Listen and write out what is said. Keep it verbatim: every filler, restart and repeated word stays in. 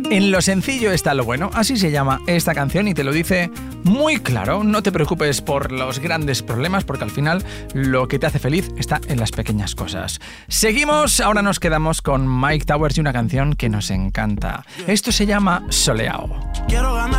En lo sencillo está lo bueno, así se llama esta canción y te lo dice muy claro. No te preocupes por los grandes problemas porque al final lo que te hace feliz está en las pequeñas cosas. Seguimos, ahora nos quedamos con Mike Towers y una canción que nos encanta. Esto se llama Soleao.